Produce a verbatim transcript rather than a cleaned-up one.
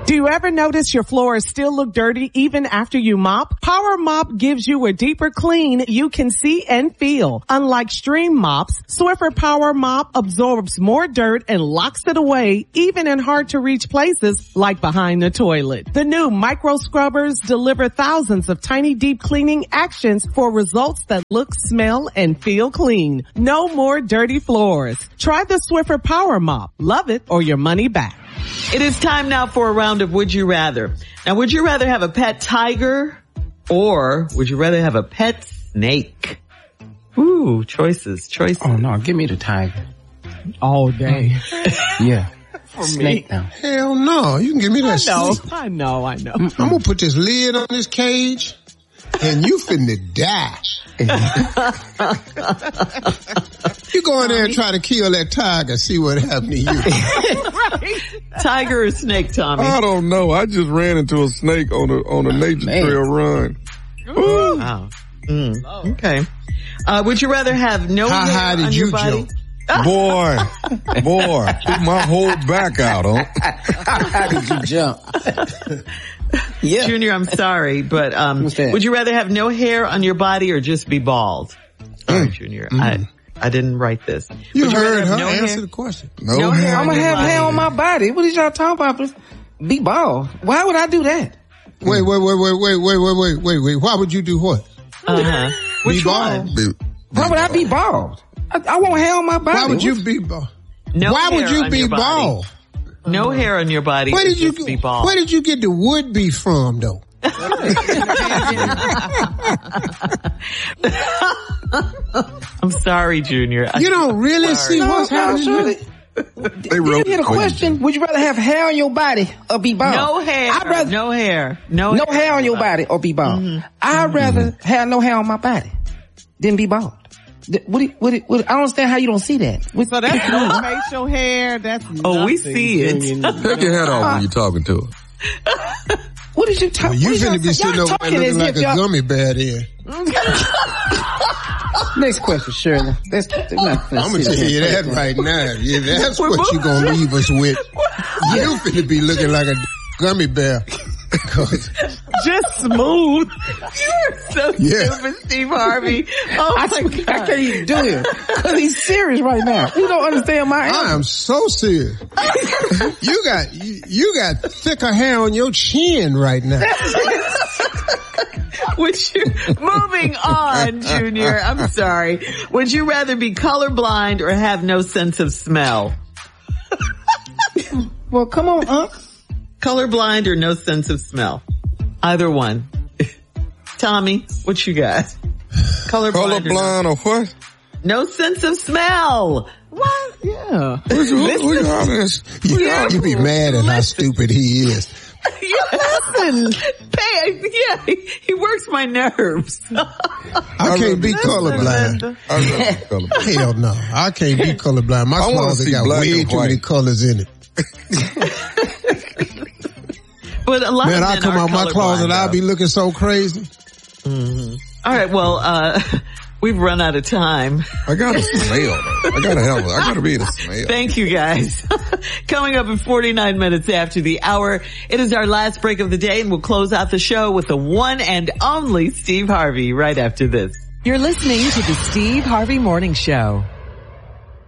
Do you ever notice your floors still look dirty even after you mop? Power Mop gives you a deeper clean you can see and feel. Unlike Stream mops, Swiffer Power Mop absorbs more dirt and locks it away even in hard to reach places like behind the toilet. The new micro scrubbers deliver thousands of tiny deep cleaning actions for results that look, smell, and feel clean. No more dirty floors. Try the Swiffer Power Mop. Love it or your money back. It is time now for a round of Would You Rather. Now, would you rather have a pet tiger or would you rather have a pet snake? Ooh, choices, choices. Oh, no, give me the tiger. All day. Yeah. For snake me. now. Hell no. You can give me that I know, snake. I know, I know. I'm going to put this lid on this cage and you finna die. You go in there and try to kill that tiger, see what happened to you. Right. Tiger or snake, Tommy? I don't know. I just ran into a snake on a on a nature Man. trail run. Ooh. Wow. Mm. Okay. Uh, would you rather have no How hair high did on you your body? jump? Boy, boy, took my whole back out, huh? How did you jump? Yeah. Junior, I'm sorry, but um, would you rather have no hair on your body or just be bald? Sorry, Mm. Junior. Mm. I I didn't write this. You Would heard rather her have no answer hair? the question. No, No hair hair. I'm on gonna your have body. hair on my body. What is y'all talking about? Be bald. Why would I do that? Wait, wait, wait, wait, wait, wait, wait, wait, wait, wait. Why would you do what? Uh-huh. Which Be one? bald. Be- be Why would I be bald? I, I want hair on my body. Why would you be bald? No Why would hair you on be your body. bald? No hair on your body. Where or did you just be bald. Where did you get the would be from though? I'm sorry, Junior. You don't really see No, what's no, happening. Shirley. They You wrote hear the question? Would you rather have hair on your body or be bald? No hair. I'd rather no hair. No, no hair on your body or be bald. Mm-hmm. I'd rather have no hair on my body than be bald. Th- What? do you- What? do you- what I don't understand how you don't see that. What- So that's no facial hair. That's Oh, we nothing, see it. Junior. Take your head off when you're talking to her. What is you talking? Well, you finna be sitting over there looking like a gummy bear then. Next question, Shirley. Let's, let's, let's I'm gonna tell you that right now. Yeah, that's what you gonna leave us with. You finna be looking like a gummy bear. Just smooth. You're so Yeah. stupid, Steve Harvey. Oh I, my I God. can't even do it because he's serious right now. He don't understand my I answer. am so serious. You got you, you got thicker hair on your chin right now. Would you, moving on, Junior, I'm sorry. Would you rather be colorblind or have no sense of smell? Well, come on, Unc. Colorblind or no sense of smell? Either one. Tommy, what you got? Colorblind, Colorblind or what? No sense of smell. What? Yeah. Who you, who you honest? You, you be mad at how stupid he is. Listen, pay, yeah, he, he works my nerves. I can't be colorblind. I love colorblind. Hell no. I can't be colorblind. My I wanna closet see got black way and too many white. colors in it. But a lot Man, of I men come are out my colorblind, closet, I'll though. be looking so crazy. Mm-hmm. All right, well, uh, we've run out of time. I gotta smell though. I gotta have. I gotta be able to smell. Thank you, guys. Coming up in forty-nine minutes after the hour, it is our last break of the day, and we'll close out the show with the one and only Steve Harvey right after this. You're listening to the Steve Harvey Morning Show.